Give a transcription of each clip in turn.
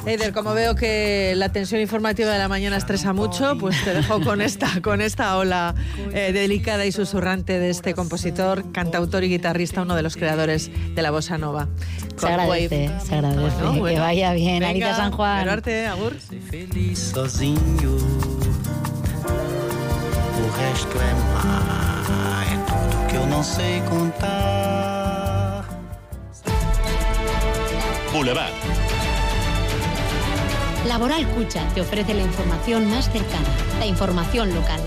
Eider, como veo que la tensión informativa de la mañana estresa mucho, pues te dejo con esta ola delicada y susurrante de este compositor, cantautor y guitarrista, uno de los creadores de la bossa nova. Se agradece. Bueno. Que vaya bien. Venga, Anita San Juan. Arte, agur. Ser feliz sozinho. O resto é mar, é tudo que eu não sei contar. Boulevard. Laboral Cucha te ofrece la información más cercana, la información local.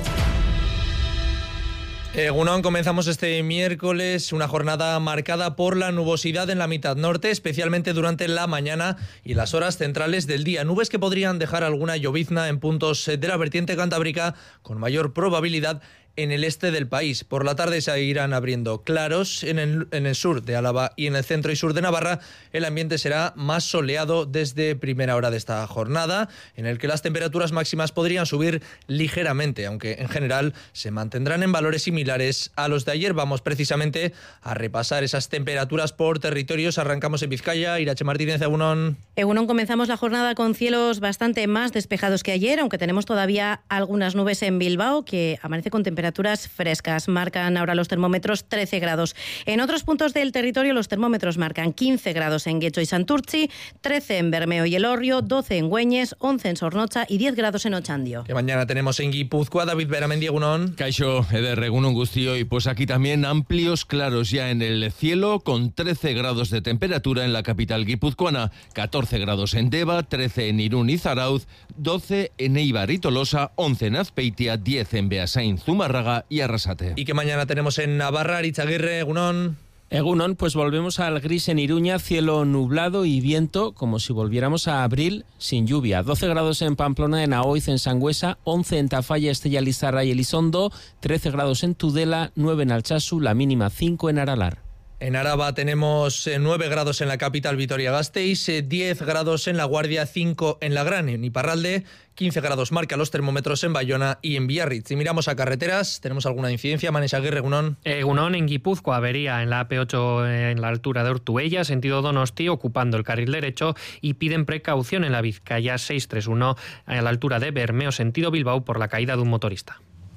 Egunon, comenzamos este miércoles una jornada marcada por la nubosidad en la mitad norte, especialmente durante la mañana y las horas centrales del día. Nubes que podrían dejar alguna llovizna en puntos de la vertiente cantábrica con mayor probabilidad en el este del país. Por la tarde se irán abriendo claros en el sur de Álava y en el centro y sur de Navarra. El ambiente será más soleado desde primera hora de esta jornada, en el que las temperaturas máximas podrían subir ligeramente, aunque en general se mantendrán en valores similares a los de ayer. Vamos precisamente a repasar esas temperaturas por territorios. Arrancamos en Vizcaya. Irache Martínez, Egunon. Egunon, comenzamos la jornada con cielos bastante más despejados que ayer, aunque tenemos todavía algunas nubes en Bilbao, que amanece con temperaturas frescas. Marcan ahora los termómetros 13 grados. En otros puntos del territorio los termómetros marcan 15 grados en Guecho y Santurtzi, 13 en Bermeo y Elorrio, 12 en Güeñes, 11 en Sornocha y 10 grados en Ochandio. Que mañana tenemos en Guipúzcoa. David Beramendi, Egunon. Kaixo, Eder, Egunon guztioi. Y pues aquí también amplios claros ya en el cielo, con 13 grados de temperatura en la capital guipuzcoana, 14 grados en Deva, 13 en Irún y Zarauz, 12 en Eibar y Tolosa, 11 en Azpeitia, 10 en Beasain, Zumárraga y Arrasate. Y que mañana tenemos en Navarra, Aritzaguirre, Egunon. Egunon, pues volvemos al gris en Iruña, cielo nublado y viento, como si volviéramos a abril sin lluvia. 12 grados en Pamplona, en Aoiz, en Sangüesa, 11 en Tafalla, Estella Lizarra y Elizondo, 13 grados en Tudela, 9 en Altsasu, la mínima 5 en Aralar. En Araba tenemos 9 grados en la capital Vitoria-Gasteiz, 10 grados en La Guardia, 5 en La Gran, en Iparralde, 15 grados marca los termómetros en Bayona y en Biarritz. Si miramos a carreteras, ¿tenemos alguna incidencia? Manes Aguirre, Egunon. Egunon, en Guipúzcoa, avería en la AP8 en la altura de Ortuella, sentido Donosti, ocupando el carril derecho, y piden precaución en la Vizcaya 631 a la altura de Bermeo, sentido Bilbao, por la caída de un motorista.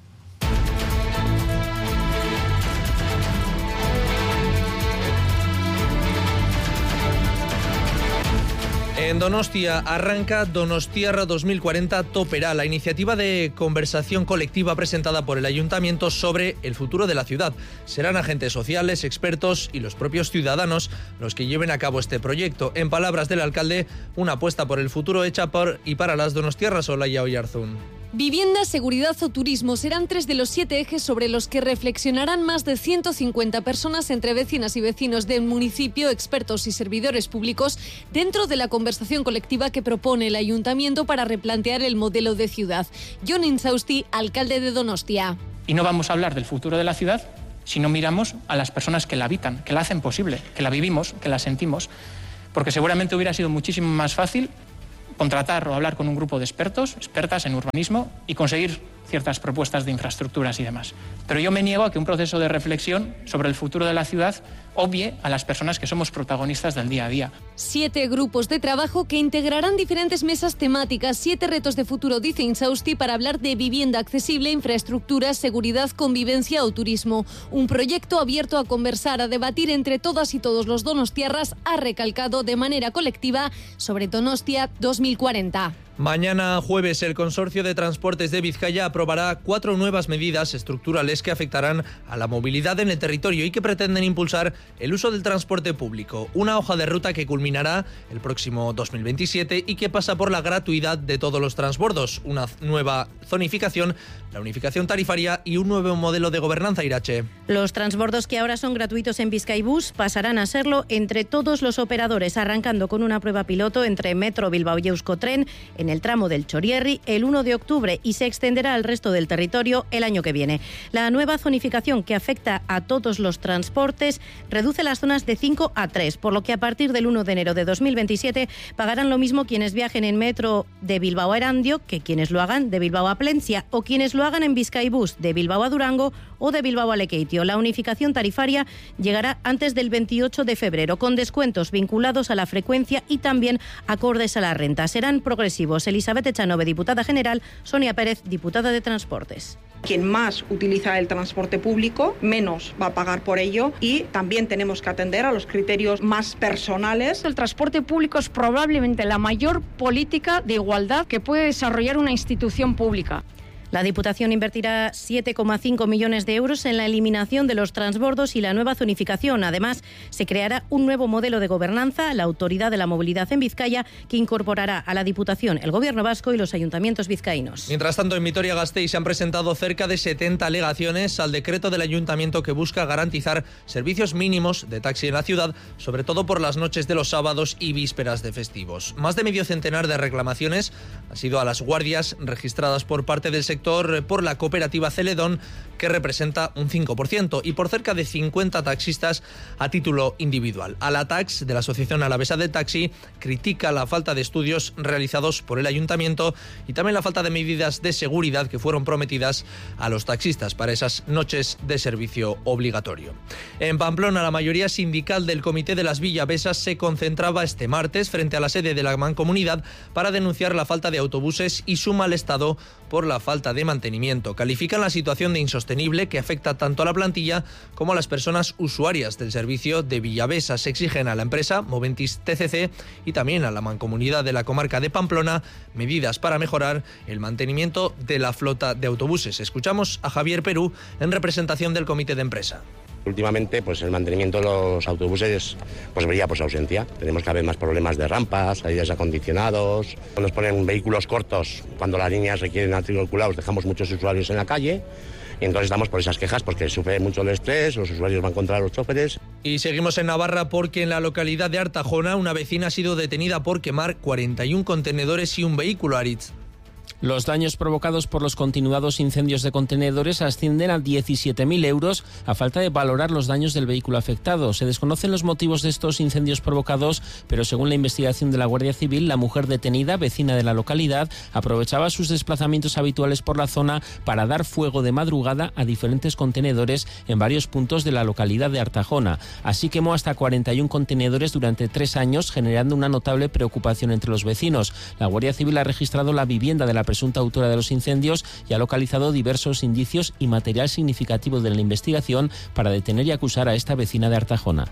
En Donostia arranca Donostiarra 2040 Toperá, la iniciativa de conversación colectiva presentada por el Ayuntamiento sobre el futuro de la ciudad. Serán agentes sociales, expertos y los propios ciudadanos los que lleven a cabo este proyecto. En palabras del alcalde, una apuesta por el futuro hecha por y para las donostiarras. Olaya Oyarzún. Vivienda, seguridad o turismo serán 3 de los 7 ejes sobre los que reflexionarán más de 150 personas entre vecinas y vecinos del municipio, expertos y servidores públicos dentro de la conversación colectiva que propone el Ayuntamiento para replantear el modelo de ciudad. Jon Inzausti, alcalde de Donostia. Y no vamos a hablar del futuro de la ciudad si no miramos a las personas que la habitan, que la hacen posible, que la vivimos, que la sentimos. Porque seguramente hubiera sido muchísimo más fácil contratar o hablar con un grupo de expertas en urbanismo y conseguir ciertas propuestas de infraestructuras y demás. Pero yo me niego a que un proceso de reflexión sobre el futuro de la ciudad obvie a las personas que somos protagonistas del día a día. 7 grupos de trabajo que integrarán diferentes mesas temáticas, 7 retos de futuro, dice Inzausti, para hablar de vivienda accesible, infraestructuras, seguridad, convivencia o turismo. Un proyecto abierto a conversar, a debatir entre todas y todos los donostiarras, ha recalcado de manera colectiva sobre Donostia 2040. Mañana jueves el Consorcio de Transportes de Vizcaya aprobará 4 nuevas medidas estructurales que afectarán a la movilidad en el territorio y que pretenden impulsar el uso del transporte público. Una hoja de ruta que culminará el próximo 2027 y que pasa por la gratuidad de todos los transbordos, una nueva zonificación, la unificación tarifaria y un nuevo modelo de gobernanza. Irache. Los transbordos que ahora son gratuitos en Bizkaibus pasarán a serlo entre todos los operadores, arrancando con una prueba piloto entre Metro Bilbao y Euskotren en el tramo del Chorierri el 1 de octubre y se extenderá al resto del territorio el año que viene. La nueva zonificación, que afecta a todos los transportes, reduce las zonas de 5 a 3, por lo que a partir del 1 de enero de 2027 pagarán lo mismo quienes viajen en metro de Bilbao a Erandio que quienes lo hagan de Bilbao a Plencia o quienes lo hagan en Bizkaibus de Bilbao a Durango o de Bilbao a Lekeitio. La unificación tarifaria llegará antes del 28 de febrero con descuentos vinculados a la frecuencia y también acordes a la renta. Serán progresivos. Elizabeth Echanove, diputada general, Sonia Pérez, diputada de Transportes. Quien más utiliza el transporte público, menos va a pagar por ello, y también tenemos que atender a los criterios más personales. El transporte público es probablemente la mayor política de igualdad que puede desarrollar una institución pública. La Diputación invertirá 7,5 millones de euros en la eliminación de los transbordos y la nueva zonificación. Además, se creará un nuevo modelo de gobernanza, la Autoridad de la Movilidad en Vizcaya, que incorporará a la Diputación, el Gobierno vasco y los ayuntamientos vizcaínos. Mientras tanto, en Vitoria-Gasteiz se han presentado cerca de 70 alegaciones al decreto del ayuntamiento que busca garantizar servicios mínimos de taxi en la ciudad, sobre todo por las noches de los sábados y vísperas de festivos. Más de medio centenar de reclamaciones han sido a las guardias registradas por parte del sector por la cooperativa Celedón, que representa un 5%, y por cerca de 50 taxistas a título individual. Alatax, de la Asociación Alavesa del Taxi, critica la falta de estudios realizados por el ayuntamiento y también la falta de medidas de seguridad que fueron prometidas a los taxistas para esas noches de servicio obligatorio. En Pamplona, la mayoría sindical del Comité de las Villavesas se concentraba este martes frente a la sede de la Mancomunidad para denunciar la falta de autobuses y su mal estado por la falta de mantenimiento. Califican la situación de insostenible que afecta tanto a la plantilla como a las personas usuarias del servicio de Villavesas. Exigen a la empresa Moventis TCC y también a la Mancomunidad de la comarca de Pamplona medidas para mejorar el mantenimiento de la flota de autobuses. Escuchamos a Javier Perú en representación del comité de empresa. Últimamente, pues el mantenimiento de los autobuses pues brilla por su ausencia. Tenemos cada vez más problemas de rampas, aires acondicionados. Nos ponen vehículos cortos cuando las líneas requieren articulados, dejamos muchos usuarios en la calle. Y entonces estamos por esas quejas porque sufre mucho el estrés, los usuarios van contra los choferes. Y seguimos en Navarra porque en la localidad de Artajona una vecina ha sido detenida por quemar 41 contenedores y un vehículo, Aritz. Los daños provocados por los continuados incendios de contenedores ascienden a 17.000 euros a falta de valorar los daños del vehículo afectado. Se desconocen los motivos de estos incendios provocados, pero según la investigación de la Guardia Civil, la mujer detenida, vecina de la localidad, aprovechaba sus desplazamientos habituales por la zona para dar fuego de madrugada a diferentes contenedores en varios puntos de la localidad de Artajona. Así quemó hasta 41 contenedores durante 3 años, generando una notable preocupación entre los vecinos. La Guardia Civil ha registrado la vivienda de la presunta autora de los incendios y ha localizado diversos indicios y material significativo de la investigación para detener y acusar a esta vecina de Artajona.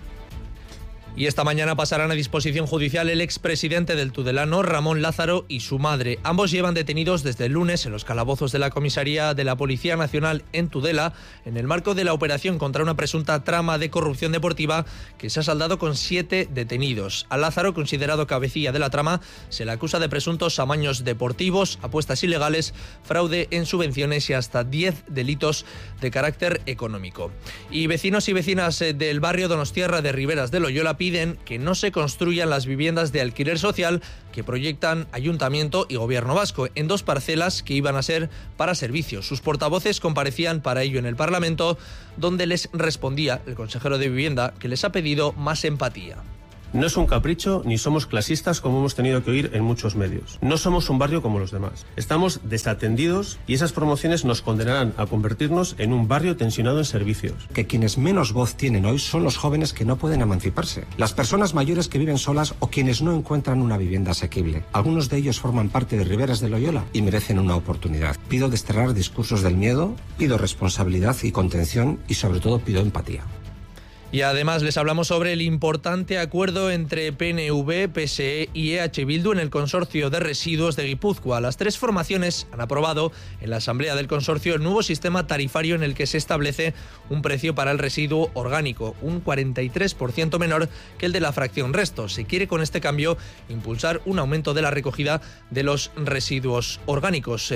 Y esta mañana pasarán a disposición judicial el expresidente del Tudelano, Ramón Lázaro, y su madre. Ambos llevan detenidos desde el lunes en los calabozos de la comisaría de la Policía Nacional en Tudela, en el marco de la operación contra una presunta trama de corrupción deportiva que se ha saldado con 7 detenidos. A Lázaro, considerado cabecilla de la trama, se le acusa de presuntos amaños deportivos, apuestas ilegales, fraude en subvenciones y hasta 10 delitos de carácter económico. Y vecinos y vecinas del barrio Donostierra de Riberas de Loyola piden que no se construyan las viviendas de alquiler social que proyectan Ayuntamiento y Gobierno vasco en 2 parcelas que iban a ser para servicios. Sus portavoces comparecían para ello en el Parlamento, donde les respondía el consejero de Vivienda que les ha pedido más empatía. No es un capricho ni somos clasistas como hemos tenido que oír en muchos medios. No somos un barrio como los demás. Estamos desatendidos y esas promociones nos condenarán a convertirnos en un barrio tensionado en servicios. Que quienes menos voz tienen hoy son los jóvenes que no pueden emanciparse, las personas mayores que viven solas o quienes no encuentran una vivienda asequible. Algunos de ellos forman parte de Riberas de Loyola y merecen una oportunidad. Pido desterrar discursos del miedo, pido responsabilidad y contención y sobre todo pido empatía. Y además les hablamos sobre el importante acuerdo entre PNV, PSE y EH Bildu en el consorcio de residuos de Guipúzcoa. Las 3 formaciones han aprobado en la asamblea del consorcio el nuevo sistema tarifario en el que se establece un precio para el residuo orgánico, un 43% menor que el de la fracción resto. Se quiere con este cambio impulsar un aumento de la recogida de los residuos orgánicos.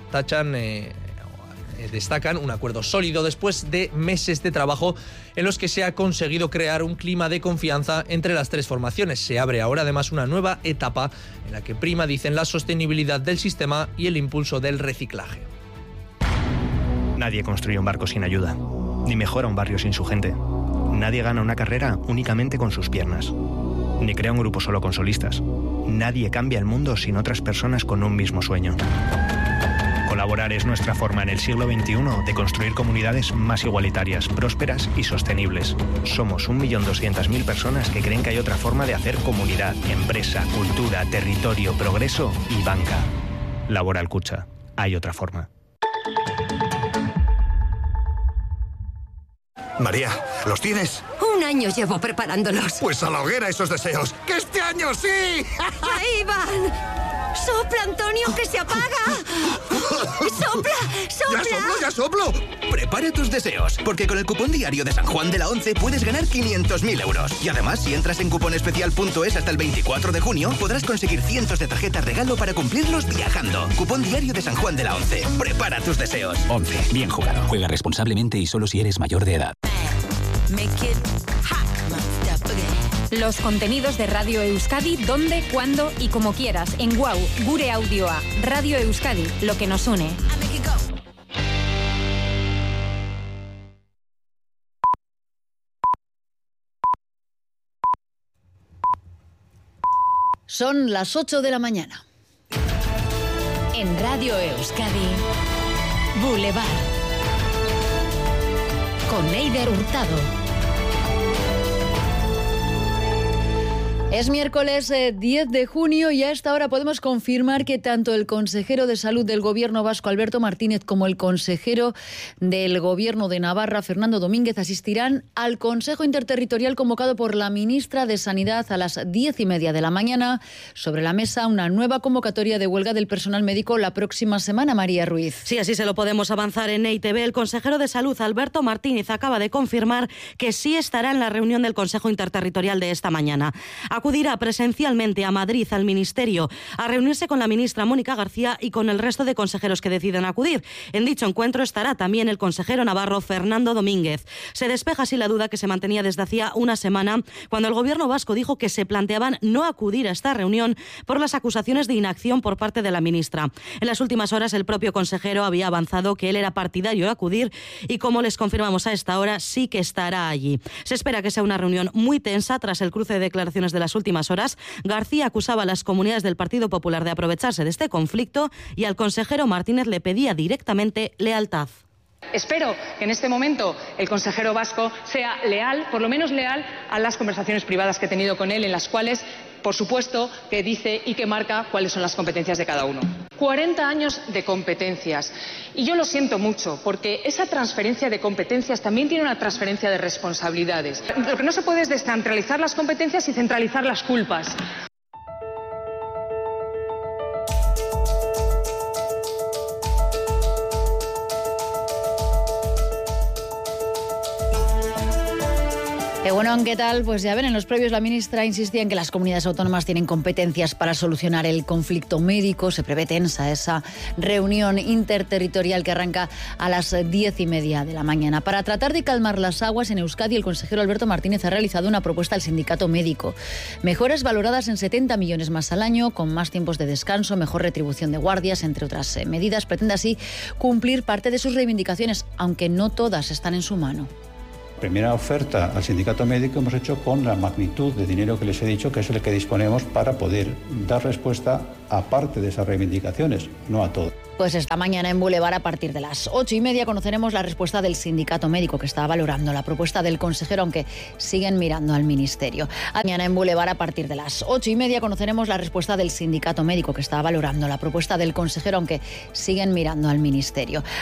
Destacan un acuerdo sólido después de meses de trabajo en los que se ha conseguido crear un clima de confianza entre las 3 formaciones. Se abre ahora además una nueva etapa en la que prima, dicen, la sostenibilidad del sistema y el impulso del reciclaje. Nadie construye un barco sin ayuda, ni mejora un barrio sin su gente. Nadie gana una carrera únicamente con sus piernas. ni crea un grupo solo con solistas. Nadie cambia el mundo sin otras personas con un mismo sueño. Colaborar es nuestra forma en el siglo XXI de construir comunidades más igualitarias, prósperas y sostenibles. Somos 1.200.000 personas que creen que hay otra forma de hacer comunidad, empresa, cultura, territorio, progreso y banca. Laboral Kutxa. Hay otra forma. María, ¿los tienes? Un año llevo preparándolos. Pues a la hoguera esos deseos. ¡Que este año sí! ¡Ahí van! ¡Sopla, Antonio, que se apaga! ¡Sopla, sopla! ¡Ya soplo! Prepara tus deseos, porque con el cupón diario de San Juan de la Once puedes ganar 500.000 euros. Y además, si entras en cuponespecial.es hasta el 24 de junio, podrás conseguir cientos de tarjetas regalo para cumplirlos viajando. Cupón diario de San Juan de la Once. Prepara tus deseos. 11. Bien jugado. Juega responsablemente y solo si eres mayor de edad. Los contenidos de Radio Euskadi, donde, cuándo y como quieras. En Guau, Gure Audioa. Radio Euskadi, lo que nos une. Son las 8 de la mañana. En Radio Euskadi, Boulevard. Con Eider Hurtado. Es miércoles 10 de junio y a esta hora podemos confirmar que tanto el consejero de Salud del Gobierno vasco, Alberto Martínez, como el consejero del Gobierno de Navarra, Fernando Domínguez, asistirán al Consejo Interterritorial convocado por la ministra de Sanidad a las 10:30 de la mañana. Sobre la mesa, una nueva convocatoria de huelga del personal médico la próxima semana, María Ruiz. Sí, así se lo podemos avanzar en EITV. El consejero de Salud, Alberto Martínez, acaba de confirmar que sí estará en la reunión del Consejo Interterritorial de esta mañana. Acudirá presencialmente a Madrid, al Ministerio, a reunirse con la ministra Mónica García y con el resto de consejeros que decidan acudir. En dicho encuentro estará también el consejero navarro Fernando Domínguez. Se despeja así la duda que se mantenía desde hacía una semana, cuando el Gobierno vasco dijo que se planteaban no acudir a esta reunión por las acusaciones de inacción por parte de la ministra. En las últimas horas el propio consejero había avanzado que él era partidario de acudir y, como les confirmamos a esta hora, sí que estará allí. Se espera que sea una reunión muy tensa tras el cruce de declaraciones de las últimas horas. García acusaba a las comunidades del Partido Popular de aprovecharse de este conflicto y al consejero Martínez le pedía directamente lealtad. Espero que en este momento el consejero vasco sea leal, por lo menos leal, a las conversaciones privadas que he tenido con él, en las cuales, por supuesto, que dice y que marca cuáles son las competencias de cada uno. 40 años de competencias. Y yo lo siento mucho, porque esa transferencia de competencias también tiene una transferencia de responsabilidades. Lo que no se puede es descentralizar las competencias y centralizar las culpas. Bueno, ¿qué tal? Pues ya ven, en los previos la ministra insistía en que las comunidades autónomas tienen competencias para solucionar el conflicto médico. Se prevé tensa esa reunión interterritorial que arranca a las 10:30 de la mañana. Para tratar de calmar las aguas, en Euskadi el consejero Alberto Martínez ha realizado una propuesta al sindicato médico. Mejoras valoradas en 70 millones más al año, con más tiempos de descanso, mejor retribución de guardias, entre otras medidas. Pretende así cumplir parte de sus reivindicaciones, aunque no todas están en su mano. Primera oferta al sindicato médico hemos hecho con la magnitud de dinero que les he dicho, que es el que disponemos para poder dar respuesta a parte de esas reivindicaciones, no a todo. Pues esta mañana en Boulevard, a partir de las 8:30, conoceremos la respuesta del sindicato médico, que está valorando la propuesta del consejero, aunque siguen mirando al ministerio. Mañana en Boulevard, a partir de las 8:30, conoceremos la respuesta del sindicato médico, que está valorando la propuesta del consejero, aunque siguen mirando al ministerio.